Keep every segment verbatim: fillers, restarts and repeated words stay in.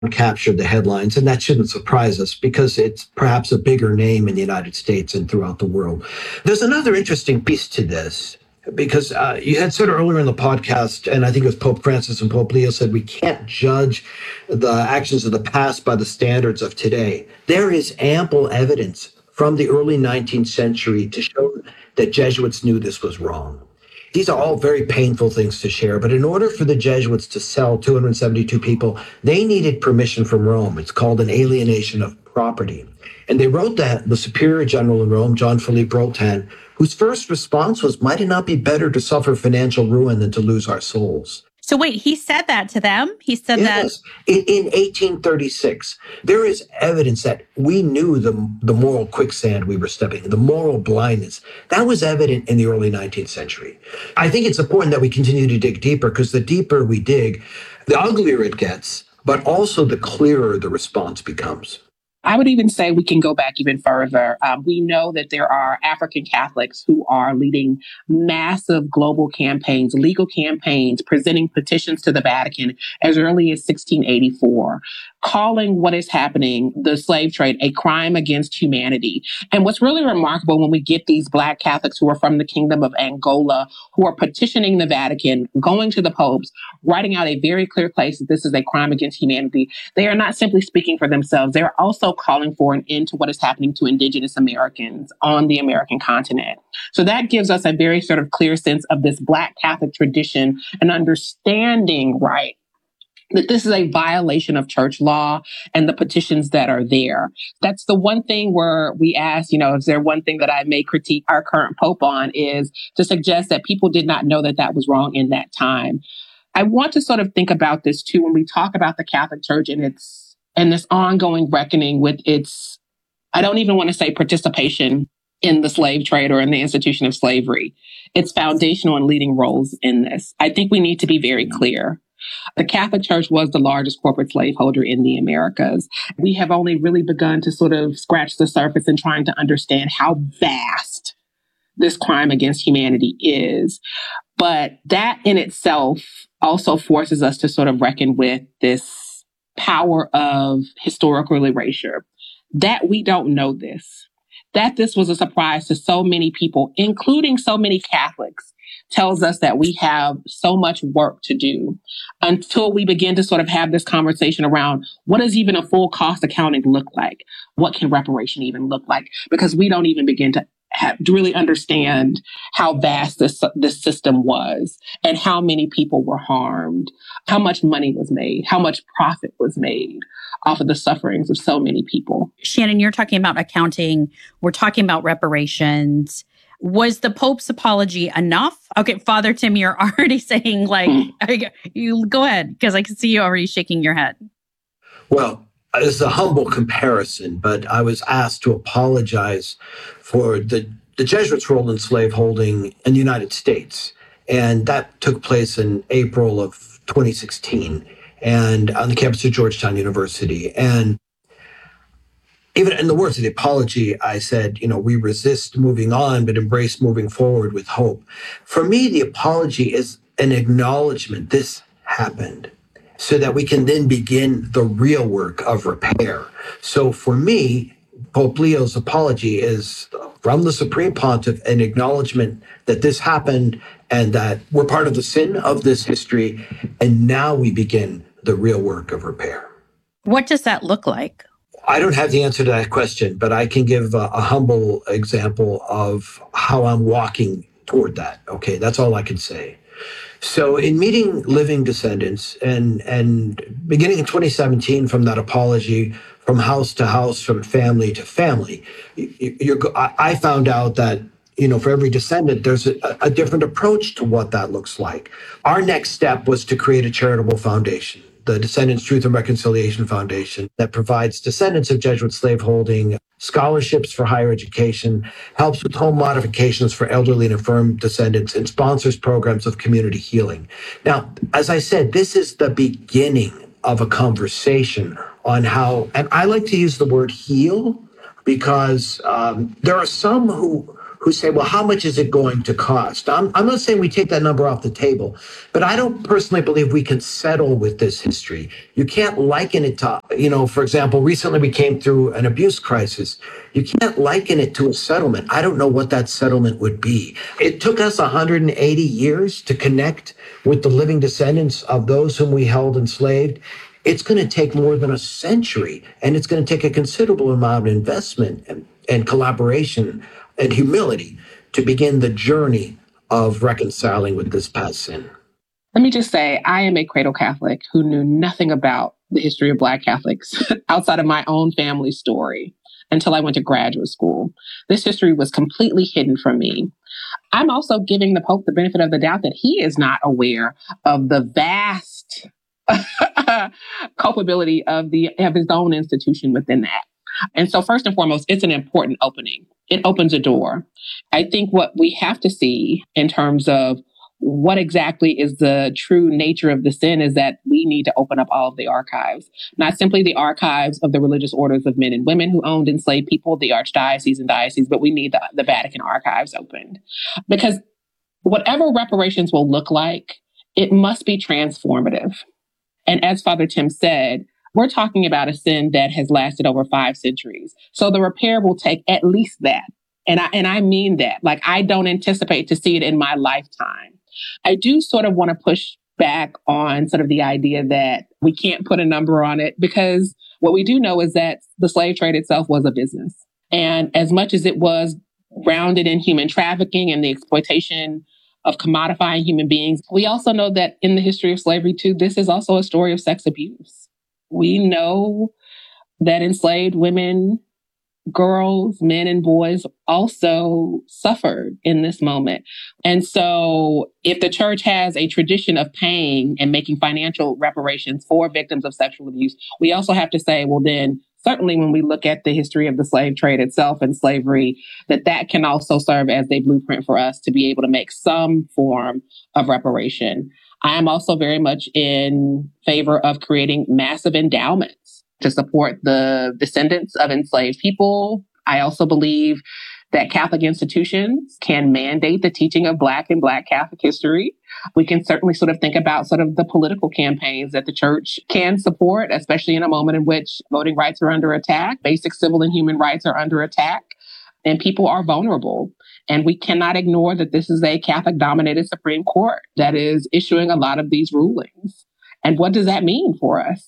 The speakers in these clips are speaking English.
captured the headlines, and that shouldn't surprise us because it's perhaps a bigger name in the United States and throughout the world. There's another interesting piece to this because uh, you had said earlier in the podcast, and I think it was Pope Francis and Pope Leo said, we can't judge the actions of the past by the standards of today. There is ample evidence from the early nineteenth century to show that Jesuits knew this was wrong. These are all very painful things to share, but in order for the Jesuits to sell two hundred seventy-two people, they needed permission from Rome. It's called an alienation of property. And they wrote that the superior general in Rome, John Philippe Rotin, whose first response was, might it not be better to suffer financial ruin than to lose our souls? So wait, he said that to them? He said yes. that? In, in eighteen thirty-six, there is evidence that we knew the, the moral quicksand we were stepping in, the moral blindness. That was evident in the early nineteenth century. I think it's important that we continue to dig deeper because the deeper we dig, the uglier it gets, but also the clearer the response becomes. I would even say we can go back even further. Um, we know that there are African Catholics who are leading massive global campaigns, legal campaigns, presenting petitions to the Vatican as early as sixteen eighty-four, calling what is happening, the slave trade, a crime against humanity. And what's really remarkable when we get these Black Catholics who are from the Kingdom of Angola, who are petitioning the Vatican, going to the popes, writing out a very clear place that this is a crime against humanity, they are not simply speaking for themselves. They are also calling for an end to what is happening to Indigenous Americans on the American continent. So that gives us a very sort of clear sense of this Black Catholic tradition and understanding, right, that this is a violation of church law and the petitions that are there. That's the one thing where we ask, you know, is there one thing that I may critique our current Pope on is to suggest that people did not know that that was wrong in that time. I want to sort of think about this too when we talk about the Catholic Church and its and this ongoing reckoning with its, I don't even want to say participation in the slave trade or in the institution of slavery. Its foundational and leading roles in this. I think we need to be very clear. The Catholic Church was the largest corporate slaveholder in the Americas. We have only really begun to sort of scratch the surface in trying to understand how vast this crime against humanity is. But that in itself also forces us to sort of reckon with this power of historical erasure, that we don't know this, that this was a surprise to so many people, including so many Catholics, tells us that we have so much work to do until we begin to sort of have this conversation around what does even a full cost accounting look like? What can reparation even look like? Because we don't even begin to have to really understand how vast this, this system was and how many people were harmed, how much money was made, how much profit was made off of the sufferings of so many people. Shannon, you're talking about accounting. We're talking about reparations. Was the Pope's apology enough? Okay, Father Tim, you're already saying like, mm. you go ahead, because I can see you already shaking your head. Well, it's a humble comparison, but I was asked to apologize for the, the Jesuits' role in slaveholding in the United States. And that took place in April of twenty sixteen and on the campus of Georgetown University. And even in the words of the apology, I said, you know, we resist moving on, but embrace moving forward with hope. For me, the apology is an acknowledgement this happened, so that we can then begin the real work of repair. So for me, Pope Leo's apology is from the Supreme Pontiff, an acknowledgement that this happened and that we're part of the sin of this history. And now we begin the real work of repair. What does that look like? I don't have the answer to that question, but I can give a, a humble example of how I'm walking toward that. Okay, that's all I can say. So in meeting living descendants and, and beginning in twenty seventeen from that apology, from house to house, from family to family, you're, I found out that, you know, for every descendant, there's a, a different approach to what that looks like. Our next step was to create a charitable foundation, the Descendants Truth and Reconciliation Foundation, that provides descendants of Jesuit slaveholding scholarships for higher education, helps with home modifications for elderly and infirm descendants, and sponsors programs of community healing. Now, as I said, this is the beginning of a conversation on how, and I like to use the word heal, because um, there are some who who say, well, how much is it going to cost? I'm, I'm not saying we take that number off the table, but I don't personally believe we can settle with this history. You can't liken it to, you know, for example, recently we came through an abuse crisis. You can't liken it to a settlement. I don't know what that settlement would be. It took us one hundred eighty years to connect with the living descendants of those whom we held enslaved. It's going to take more than a century, and it's going to take a considerable amount of investment and, and collaboration and humility to begin the journey of reconciling with this past sin. Let me just say, I am a cradle Catholic who knew nothing about the history of Black Catholics outside of my own family story until I went to graduate school. This history was completely hidden from me. I'm also giving the Pope the benefit of the doubt that he is not aware of the vast culpability of the of his own institution within that. And so first and foremost, it's an important opening. It opens a door. I think what we have to see in terms of what exactly is the true nature of the sin is that we need to open up all of the archives, not simply the archives of the religious orders of men and women who owned enslaved people, the archdiocese and dioceses, but we need the, the Vatican archives opened. Because whatever reparations will look like, it must be transformative. And as Father Tim said, we're talking about a sin that has lasted over five centuries. So the repair will take at least that. And I, and I mean that. Like, I don't anticipate to see it in my lifetime. I do sort of want to push back on sort of the idea that we can't put a number on it, because what we do know is that the slave trade itself was a business. And as much as it was grounded in human trafficking and the exploitation of commodifying human beings, we also know that in the history of slavery, too, this is also a story of sex abuse. We know that enslaved women, girls, men, and boys also suffered in this moment. And so if the church has a tradition of paying and making financial reparations for victims of sexual abuse, we also have to say, well, then certainly when we look at the history of the slave trade itself and slavery, that that can also serve as a blueprint for us to be able to make some form of reparation. I am also very much in favor of creating massive endowments to support the descendants of enslaved people. I also believe that Catholic institutions can mandate the teaching of Black and Black Catholic history. We can certainly sort of think about sort of the political campaigns that the church can support, especially in a moment in which voting rights are under attack, basic civil and human rights are under attack, and people are vulnerable. And we cannot ignore that this is a Catholic-dominated Supreme Court that is issuing a lot of these rulings. And what does that mean for us?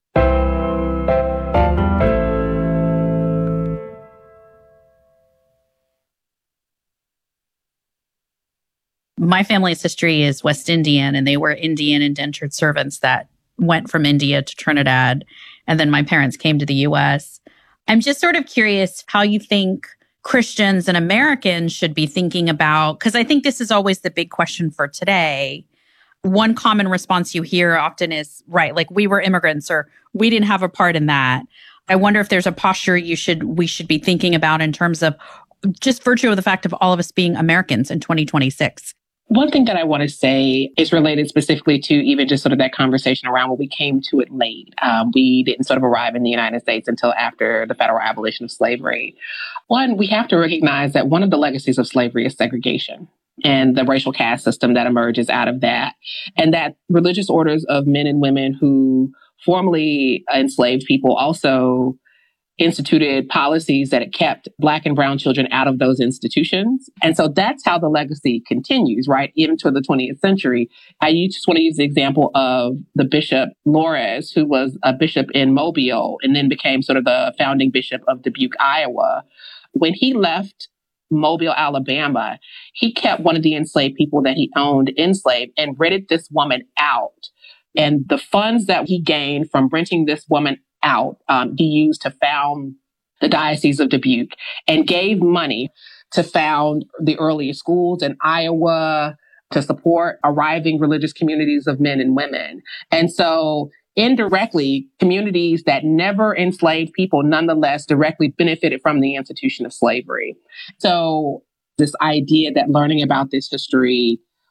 My family's history is West Indian, and they were Indian indentured servants that went from India to Trinidad. And then my parents came to the U S. I'm just sort of curious how you think Christians and Americans should be thinking about, because I think this is always the big question for today. One common response you hear often is, right, like we were immigrants or we didn't have a part in that. I wonder if there's a posture you should we should be thinking about in terms of just virtue of the fact of all of us being Americans in twenty twenty-six. One thing that I want to say is related specifically to even just sort of that conversation around when we came to it late. Um, we didn't sort of arrive in the United States until after the federal abolition of slavery. One, we have to recognize that one of the legacies of slavery is segregation and the racial caste system that emerges out of that. And that religious orders of men and women who formerly enslaved people also instituted policies that kept Black and brown children out of those institutions. And so that's how the legacy continues, right? Even to the twentieth century. I just want to use the example of the Bishop Lores, who was a bishop in Mobile and then became sort of the founding bishop of Dubuque, Iowa. When he left Mobile, Alabama, he kept one of the enslaved people that he owned enslaved and rented this woman out. And the funds that he gained from renting this woman out, um, he used to found the Diocese of Dubuque and gave money to found the earliest schools in Iowa to support arriving religious communities of men and women. And so indirectly, communities that never enslaved people nonetheless directly benefited from the institution of slavery. So this idea that learning about this history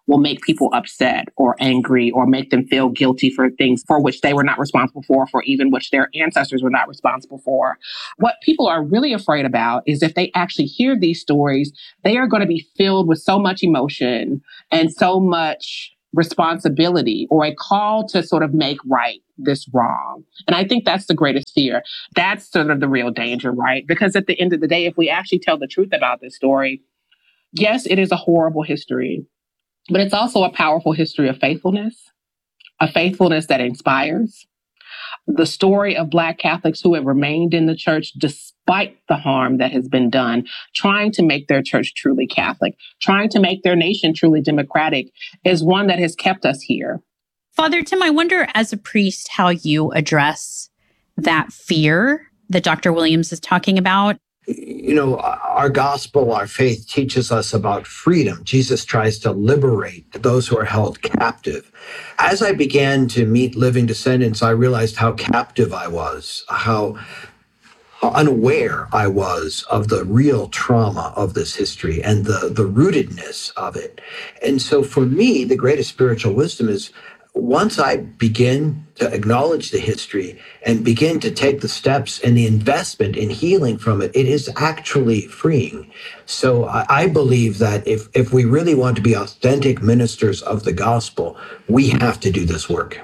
will make people upset or angry or make them feel guilty for things for which they were not responsible for, for even which their ancestors were not responsible for. What people are really afraid about is if they actually hear these stories, they are going to be filled with so much emotion and so much responsibility or a call to sort of make right this wrong. And I think that's the greatest fear. That's sort of the real danger, right? Because at the end of the day, if we actually tell the truth about this story, yes, it is a horrible history, but it's also a powerful history of faithfulness, a faithfulness that inspires. The story of Black Catholics who have remained in the church despite the harm that has been done, trying to make their church truly Catholic, trying to make their nation truly democratic, is one that has kept us here. Father Tim, I wonder as a priest how you address that fear that Doctor Williams is talking about. You know, our gospel, our faith teaches us about freedom. Jesus tries to liberate those who are held captive. As I began to meet living descendants, I realized how captive I was, how, how unaware I was of the real trauma of this history and the, the rootedness of it. And so for me, the greatest spiritual wisdom is once I begin to acknowledge the history and begin to take the steps and the investment in healing from it, it is actually freeing. So I, I believe that if, if we really want to be authentic ministers of the gospel, we have to do this work.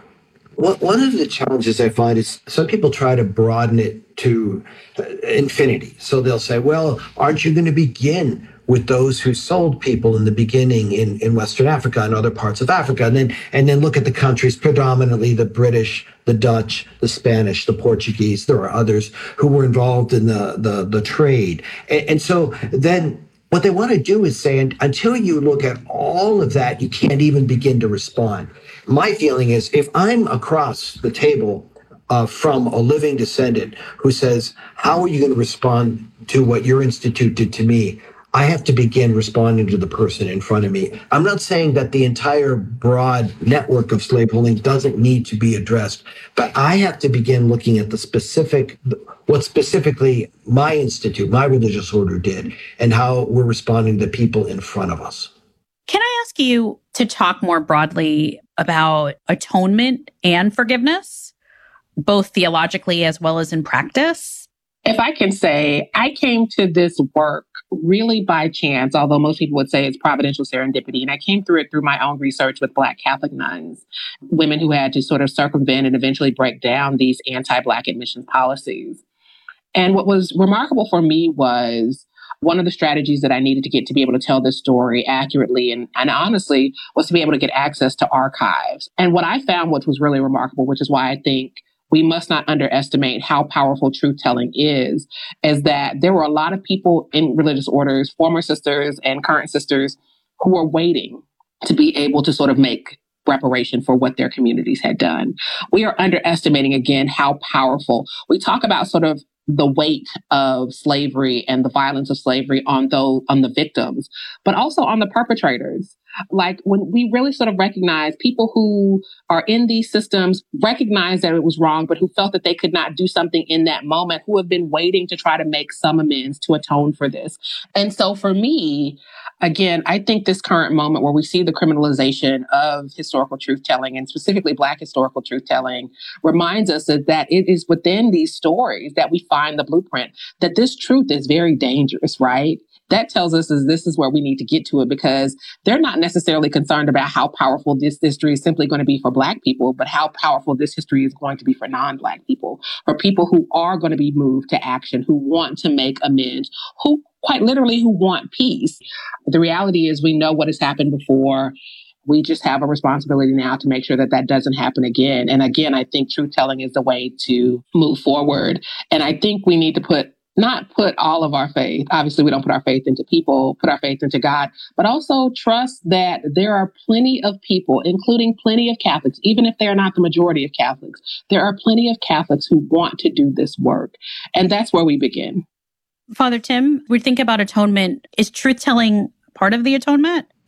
One of the challenges I find is some people try to broaden it to infinity. So they'll say, well, aren't you going to begin with those who sold people in the beginning in, in Western Africa and other parts of Africa, and then and then look at the countries, predominantly the British, the Dutch, the Spanish, the Portuguese. There are others who were involved in the the, the trade. And, and so then what they want to do is say, until you look at all of that, you can't even begin to respond. My feeling is if I'm across the table uh, from a living descendant who says, how are you going to respond to what your institute did to me? I have to begin responding to the person in front of me. I'm not saying that the entire broad network of slaveholding doesn't need to be addressed, but I have to begin looking at the specific, what specifically my institute, my religious order did, and how we're responding to people in front of us. Can I ask you to talk more broadly about atonement and forgiveness, both theologically as well as in practice? If I can say, I came to this work really by chance, although most people would say it's providential serendipity. And I came through it through my own research with Black Catholic nuns, women who had to sort of circumvent and eventually break down these anti-Black admissions policies. And what was remarkable for me was one of the strategies that I needed to get to be able to tell this story accurately and, and honestly was to be able to get access to archives. And what I found, which was really remarkable, which is why I think we must not underestimate how powerful truth-telling is, is that there were a lot of people in religious orders, former sisters and current sisters, who were waiting to be able to sort of make reparation for what their communities had done. We are underestimating, again, how powerful. We talk about sort of the weight of slavery and the violence of slavery on those, on the victims, but also on the perpetrators. Like when we really sort of recognize people who are in these systems, recognize that it was wrong, but who felt that they could not do something in that moment, who have been waiting to try to make some amends to atone for this. And so for me, again, I think this current moment where we see the criminalization of historical truth-telling and specifically Black historical truth-telling reminds us that, that it is within these stories that we find the blueprint, that this truth is very dangerous, right? That tells us is this is where we need to get to it, because they're not necessarily concerned about how powerful this history is simply going to be for Black people, but how powerful this history is going to be for non-Black people, for people who are going to be moved to action, who want to make amends, who quite literally who want peace. The reality is we know what has happened before. We just have a responsibility now to make sure that that doesn't happen again. And again, I think truth-telling is the way to move forward. And I think we need to put not put all of our faith. Obviously, we don't put our faith into people, put our faith into God, but also trust that there are plenty of people, including plenty of Catholics, even if they are not the majority of Catholics, there are plenty of Catholics who want to do this work. And that's where we begin. Father Tim, we think about atonement. Is truth-telling part of the atonement?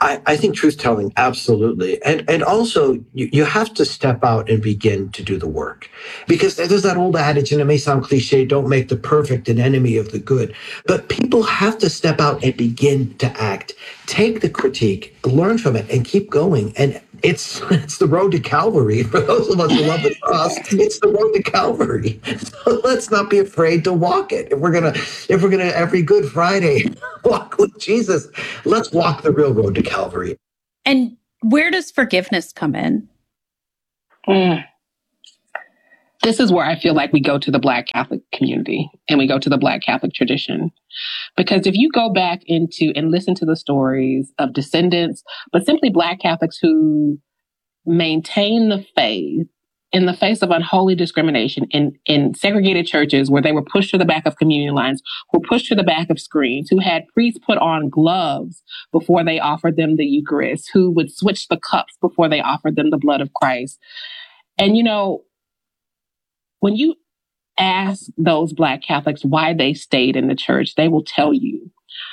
I, I think truth telling, absolutely. And and also you, you have to step out and begin to do the work. Because there's that old adage, and it may sound cliche, don't make the perfect an enemy of the good. But people have to step out and begin to act. Take the critique, learn from it, and keep going. And it's it's the road to Calvary. For those of us who love the cross, it's the road to Calvary. So let's not be afraid to walk it. If we're gonna, if we're gonna every Good Friday walk with Jesus, let's walk the real road to Calvary. And where does forgiveness come in? Mm. This is where I feel like we go to the Black Catholic community and we go to the Black Catholic tradition. Because if you go back into and listen to the stories of descendants, but simply Black Catholics who maintain the faith in the face of unholy discrimination in, in segregated churches where they were pushed to the back of communion lines, who were pushed to the back of screens, who had priests put on gloves before they offered them the Eucharist, who would switch the cups before they offered them the blood of Christ. And, you know, when you ask those Black Catholics why they stayed in the church, they will tell you,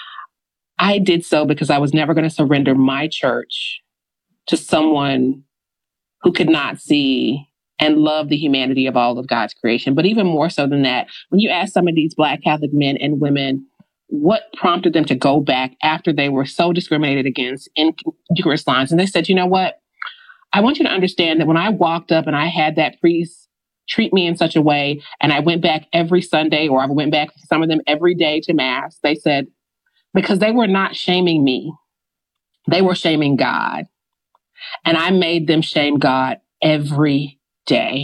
I did so because I was never going to surrender my church to someone who could not see and love the humanity of all of God's creation. But even more so than that, when you ask some of these Black Catholic men and women what prompted them to go back after they were so discriminated against in Eucharist lines, and they said, you know what? I want you to understand that when I walked up and I had that priest treat me in such a way, and I went back every Sunday, or I went back, some of them every day to Mass, they said, because they were not shaming me, they were shaming God. And I made them shame God every day.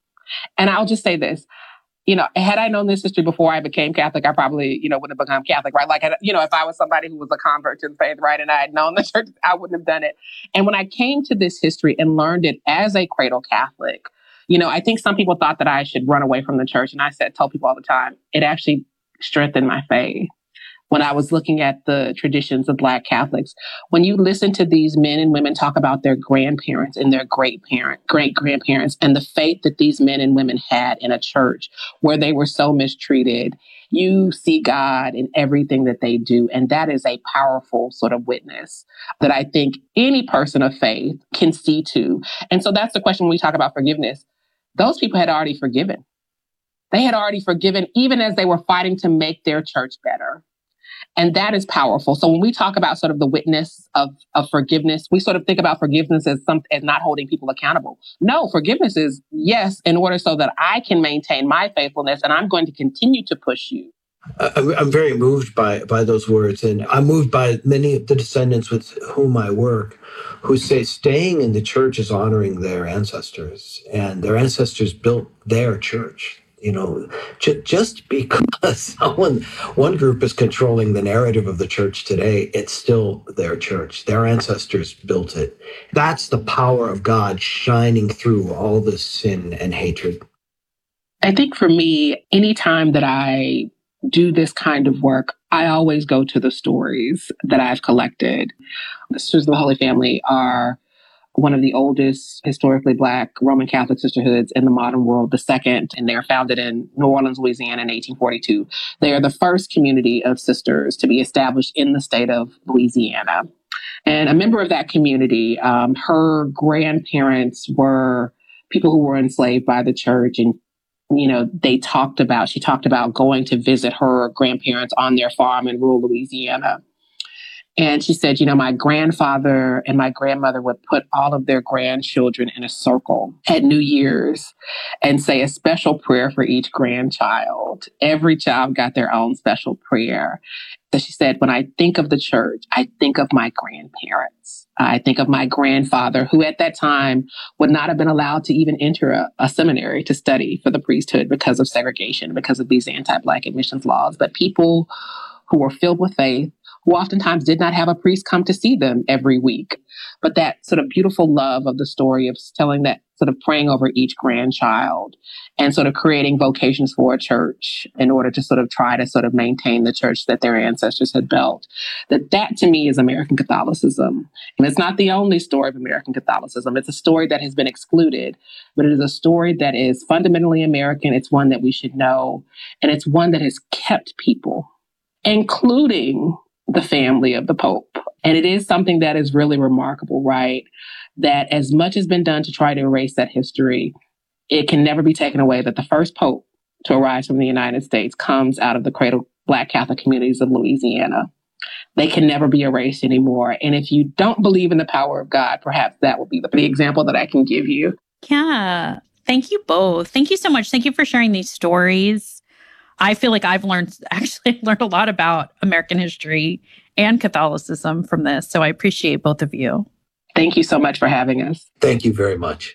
And I'll just say this, you know, had I known this history before I became Catholic, I probably, you know, wouldn't have become Catholic, right? Like, you know, if I was somebody who was a convert to the faith, right, and I had known the church, I wouldn't have done it. And when I came to this history and learned it as a cradle Catholic, you know, I think some people thought that I should run away from the church. And I said, tell people all the time, it actually strengthened my faith. When I was looking at the traditions of Black Catholics, when you listen to these men and women talk about their grandparents and their great parent, great grandparents, and the faith that these men and women had in a church where they were so mistreated, you see God in everything that they do. And that is a powerful sort of witness that I think any person of faith can see too. And so that's the question when we talk about forgiveness. Those people had already forgiven. They had already forgiven even as they were fighting to make their church better. And that is powerful. So when we talk about sort of the witness of, of forgiveness, we sort of think about forgiveness as some, as not holding people accountable. No, forgiveness is yes, in order so that I can maintain my faithfulness and I'm going to continue to push you. I'm very moved by, by those words. And I'm moved by many of the descendants with whom I work who say staying in the church is honoring their ancestors, and their ancestors built their church. You know, j- just because someone, one group is controlling the narrative of the church today, it's still their church. Their ancestors built it. That's the power of God shining through all this sin and hatred. I think for me, anytime that I do this kind of work, I always go to the stories that I've collected. The Sisters of the Holy Family are one of the oldest historically Black Roman Catholic sisterhoods in the modern world, the second, and they're founded in New Orleans, Louisiana in eighteen forty-two. They are the first community of sisters to be established in the state of Louisiana. And a member of that community, um, her grandparents were people who were enslaved by the church. And, you know, they talked about, she talked about going to visit her grandparents on their farm in rural Louisiana. And she said, you know, my grandfather and my grandmother would put all of their grandchildren in a circle at New Year's and say a special prayer for each grandchild. Every child got their own special prayer. So she said, when I think of the church, I think of my grandparents. I think of my grandfather, who at that time would not have been allowed to even enter a, a seminary to study for the priesthood because of segregation, because of these anti-Black admissions laws. But people who were filled with faith, who oftentimes did not have a priest come to see them every week. But that sort of beautiful love of the story of telling that, sort of praying over each grandchild and sort of creating vocations for a church in order to sort of try to sort of maintain the church that their ancestors had built. That that to me is American Catholicism. And it's not the only story of American Catholicism. It's a story that has been excluded, but it is a story that is fundamentally American. It's one that we should know. And it's one that has kept people, including the family of the Pope, And it is something that is really remarkable, right? That as much has been done to try to erase that history, it can never be taken away that the first pope to arise from the United States comes out of the cradle Black Catholic communities of Louisiana. They can never be erased anymore. And if you don't believe in the power of God, perhaps that would be the, the example that I can give you. Yeah. Thank you both. Thank you so much. Thank you for sharing these stories. I feel like I've learned, actually learned a lot about American history and Catholicism from this. So I appreciate both of you. Thank you so much for having us. Thank you very much.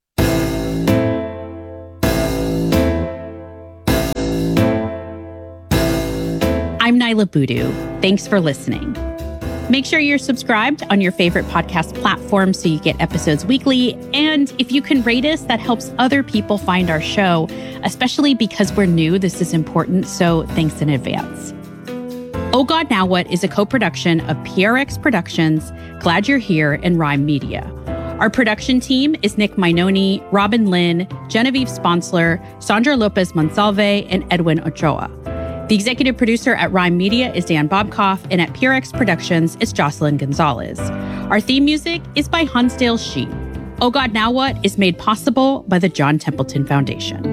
I'm Nyla Boodoo. Thanks for listening. Make sure you're subscribed on your favorite podcast platform so you get episodes weekly. And if you can rate us, that helps other people find our show, especially because we're new. This is important. So thanks in advance. Oh God, Now What is a co-production of P R X Productions, Glad You're Here, and Rhyme Media. Our production team is Nick Minoni, Robin Lynn, Genevieve Sponsler, Sandra Lopez Monsalve, and Edwin Ochoa. The executive producer at Rhyme Media is Dan Bobkoff, and at P R X Productions is Jocelyn Gonzalez. Our theme music is by Hansdale Sheep. Oh God, Now What is made possible by the John Templeton Foundation.